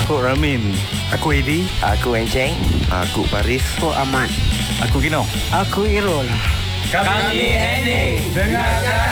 Aku Ramin. Aku Edi. Aku Enceng. Aku Paris. Aku Ahmad. Aku Kino. Aku Irul. Kami Henning. Dengarkan